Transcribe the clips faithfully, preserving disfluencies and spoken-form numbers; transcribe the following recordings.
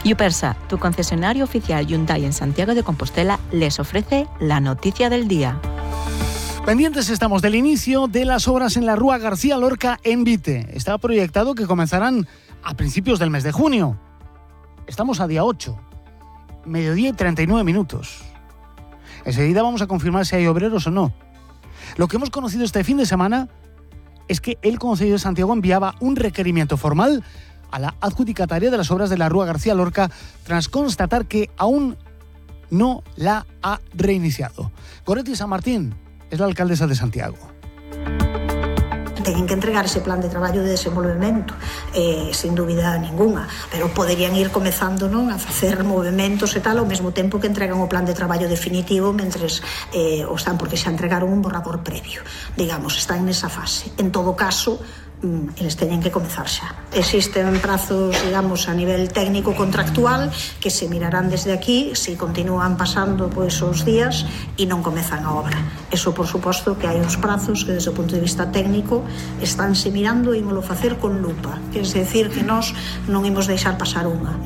Yupersa, tu concesionario oficial Hyundai en Santiago de Compostela, les ofrece la noticia del día. Pendientes estamos del inicio de las obras en la Rúa García Lorca en Vite. Está proyectado que comenzarán a principios del mes de junio. Estamos a día ocho, mediodía y treinta y nueve minutos. Enseguida vamos a confirmar si hay obreros o no. Lo que hemos conocido este fin de semana es que el Concello de Santiago enviaba un requerimiento formal a la adjudicataria de las obras de la Rúa García Lorca tras constatar que aún no la ha reiniciado. Goretti San Martín es la alcaldesa de Santiago. Teñen que entregar ese plan de traballo de desenvolvemento, eh, sin dúbida ninguna, pero poderían ir comezando, non, a facer movimentos e tal ao mesmo tempo que entregan o plan de traballo definitivo mentres eh, o están, porque xa entregaron un borrador previo, digamos, están nesa fase. En todo caso, eles teñen que comezar xa. Existen prazos, digamos, a nivel técnico contractual que se mirarán desde aquí se si continúan pasando pois os días e non comezan a obra. Eso, por suposto, que hai uns prazos que desde o punto de vista técnico estánse mirando e ímolo facer con lupa. Quer decir que nós non imos deixar pasar unha.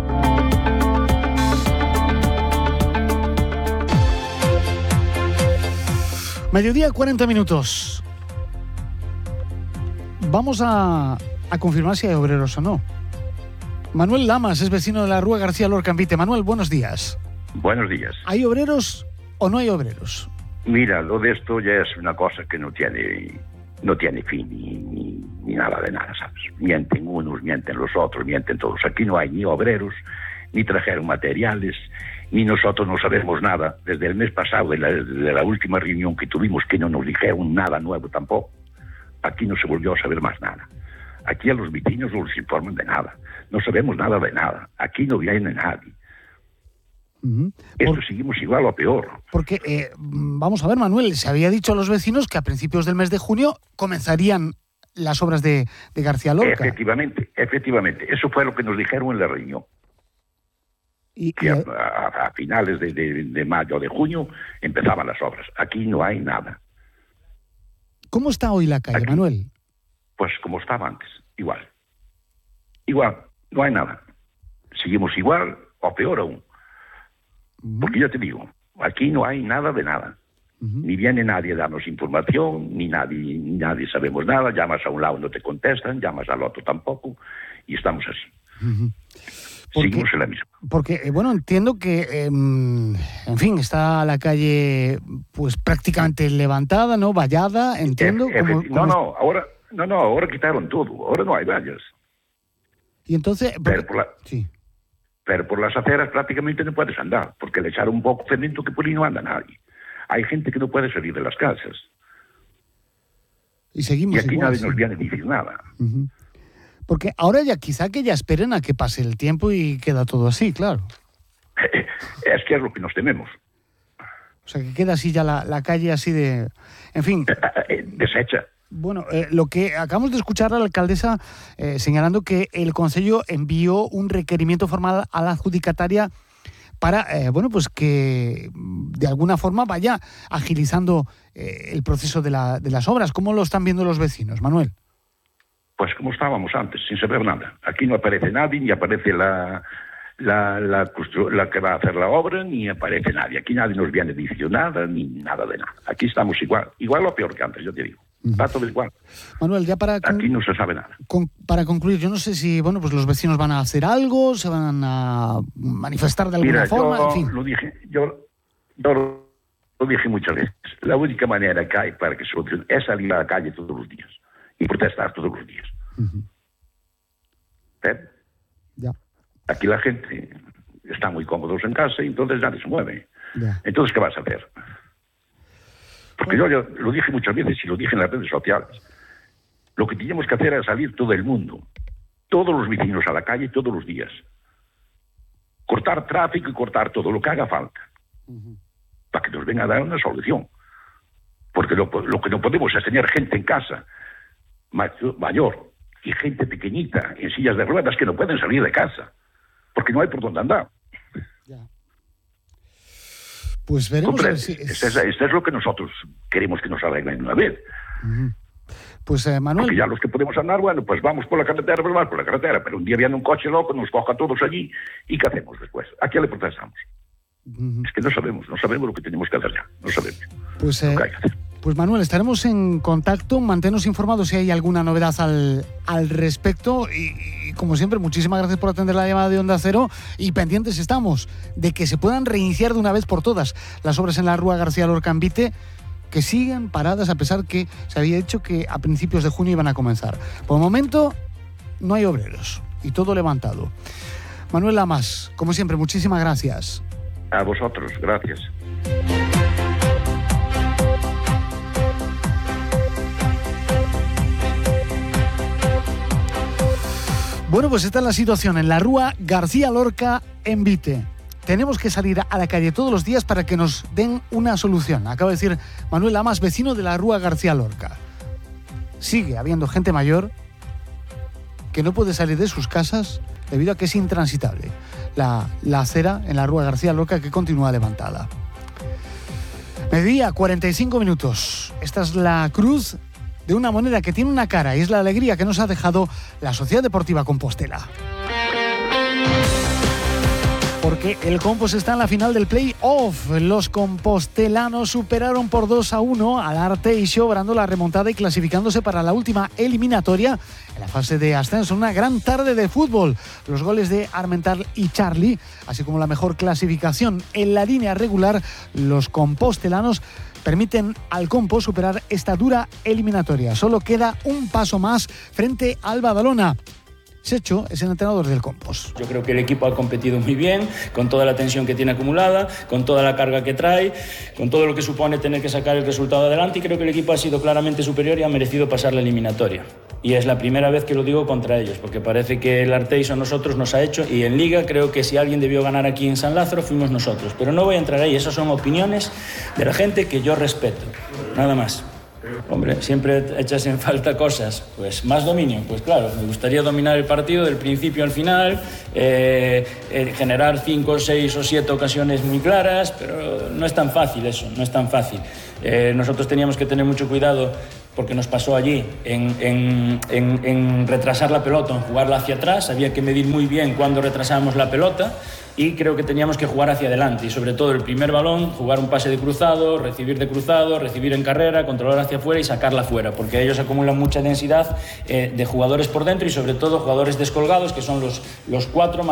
Mediodía, cuarenta minutos. Vamos a, a confirmar si hay obreros o no. Manuel Lamas es vecino de la Rúa García Lorca en Vite. Manuel, buenos días. Buenos días. ¿Hay obreros o no hay obreros? Mira, lo de esto ya es una cosa que no tiene, no tiene fin ni, ni, ni nada de nada, ¿sabes? Mienten unos, mienten los otros, mienten todos. Aquí no hay ni obreros, ni trajeron materiales, ni nosotros no sabemos nada. Desde el mes pasado, de la, de la última reunión que tuvimos, que no nos dijeron nada nuevo tampoco. Aquí no se volvió a saber más nada. Aquí a los vecinos no les informan de nada. No sabemos nada de nada. Aquí no viene nadie. Uh-huh. Esto Por... seguimos igual o peor. Porque, eh, vamos a ver, Manuel, se había dicho a los vecinos que a principios del mes de junio comenzarían las obras de, de García Lorca. Efectivamente, efectivamente. Eso fue lo que nos dijeron en la reunión. Y, que y... A, a, a finales de, de, de mayo o de junio empezaban las obras. Aquí no hay nada. ¿Cómo está hoy la calle, Aquí, Manuel? Pues como estaba antes, igual. Igual, no hay nada. Seguimos igual o peor aún. Uh-huh. Porque ya te digo, aquí no hay nada de nada. Uh-huh. Ni viene nadie a darnos información, ni nadie, ni nadie sabemos nada. Llamas a un lado, no te contestan, llamas al otro tampoco, y estamos así. Uh-huh. Porque, Seguimos en la misma. Porque, eh, bueno, entiendo que, eh, en fin, está la calle pues prácticamente levantada, ¿no? Vallada, entiendo. Efe, como, efe, como... No, no, ahora, no, no, ahora quitaron todo. Ahora no hay vallas. Y entonces... Porque... Pero, por la... sí. Pero por las aceras prácticamente no puedes andar, porque le echaron un poco de cemento que por ahí no anda nadie. Hay gente que no puede salir de las casas. Y seguimos Y aquí igual, nadie sí. nos viene a decir nada. Uh-huh. Porque ahora ya quizá que ya esperen a que pase el tiempo y queda todo así, claro. Es que es lo que nos tememos. O sea, que queda así ya la, la calle así de... En fin... Deshecha. Bueno, eh, lo que acabamos de escuchar a la alcaldesa eh, señalando que el Concello envió un requerimiento formal a la adjudicataria para, eh, bueno, pues que de alguna forma vaya agilizando eh, el proceso de, la, de las obras. ¿Cómo lo están viendo los vecinos, Manuel? Pues como estábamos antes, sin saber nada. Aquí no aparece nadie, ni aparece la, la, la, constru- la que va a hacer la obra, ni aparece nadie. Aquí nadie nos viene a decir nada, ni nada de nada. Aquí estamos igual, igual o peor que antes, yo te digo. Está todo igual. Manuel, ya para... Aquí no se sabe nada. Con, para concluir, yo no sé si, bueno, pues los vecinos van a hacer algo, se van a manifestar de alguna Mira, forma, yo en fin. lo dije, yo, yo lo dije muchas veces. La única manera que hay para que se solucione es salir a la calle todos los días y protestar todos los días. Uh-huh. ¿Eh? Ya. Aquí la gente está muy cómodos en casa y entonces nadie se mueve. Ya. Entonces, ¿qué vas a hacer? Porque yo, yo lo dije muchas veces y lo dije en las redes sociales. Lo que teníamos que hacer era salir todo el mundo, todos los vecinos a la calle todos los días. Cortar tráfico y cortar todo lo que haga falta. Uh-huh. Para que nos venga a dar una solución. Porque lo, lo que no podemos es tener gente en casa mayor y gente pequeñita en sillas de ruedas que no pueden salir de casa. Porque no hay por dónde andar. Ya. Pues veremos a ver si... Esto es, esto es lo que nosotros queremos que nos arreglen una vez. Uh-huh. Pues eh, Manuel... Porque ya los que podemos andar, bueno, pues vamos por la carretera, pues vamos por la carretera, pero un día viene un coche loco, nos coja a todos allí, ¿y qué hacemos después? ¿A quién le protestamos? Uh-huh. Es que no sabemos, no sabemos lo que tenemos que hacer ya, no sabemos pues, eh, lo que hay que hacer. Pues Manuel, estaremos en contacto, manténnos informados si hay alguna novedad al, al respecto y, y como siempre, muchísimas gracias por atender la llamada de Onda Cero y pendientes estamos de que se puedan reiniciar de una vez por todas las obras en la Rúa García Lorca en Vite, que sigan paradas a pesar que se había dicho que a principios de junio iban a comenzar. Por el momento no hay obreros y todo levantado. Manuel Lamas, como siempre, muchísimas gracias. A vosotros, gracias. Bueno, pues esta es la situación en la Rúa García Lorca en Vite. Tenemos que salir a la calle todos los días para que nos den una solución. Acaba de decir Manuel Lamas, vecino de la Rúa García Lorca. Sigue habiendo gente mayor que no puede salir de sus casas debido a que es intransitable la, la acera en la Rúa García Lorca, que continúa levantada. Mediodía, cuarenta y cinco minutos. Esta es la cruz de una moneda que tiene una cara y es la alegría que nos ha dejado la Sociedad Deportiva Compostela. Porque el Compos está en la final del play-off. Los compostelanos superaron por dos a uno al Arteixo, obrando la remontada y clasificándose para la última eliminatoria en la fase de ascenso. Una gran tarde de fútbol. Los goles de Armental y Charlie, así como la mejor clasificación en la línea regular, los compostelanos permiten al Compos superar esta dura eliminatoria. Solo queda un paso más frente al Badalona. Secho es el entrenador del Compos. Yo creo que el equipo ha competido muy bien, con toda la tensión que tiene acumulada, con toda la carga que trae, con todo lo que supone tener que sacar el resultado adelante, y creo que el equipo ha sido claramente superior y ha merecido pasar la eliminatoria. Y es la primera vez que lo digo contra ellos, porque parece que el Arteixo a nosotros nos ha hecho, y en Liga creo que si alguien debió ganar aquí en San Lázaro fuimos nosotros. Pero no voy a entrar ahí, esas son opiniones de la gente que yo respeto, nada más. Hombre, siempre echas en falta cosas, pues más dominio, pues claro, me gustaría dominar el partido del principio al final, eh, eh, generar cinco, seis o siete ocasiones muy claras, pero no es tan fácil eso, no es tan fácil. Eh, nosotros teníamos que tener mucho cuidado, porque nos pasó allí, en, en, en, en retrasar la pelota, en jugarla hacia atrás, había que medir muy bien cuándo retrasábamos la pelota, y creo que teníamos que jugar hacia adelante, y sobre todo el primer balón, jugar un pase de cruzado, recibir de cruzado, recibir en carrera, controlar hacia afuera y sacarla fuera, porque ellos acumulan mucha densidad eh, de jugadores por dentro y sobre todo jugadores descolgados, que son los, los cuatro más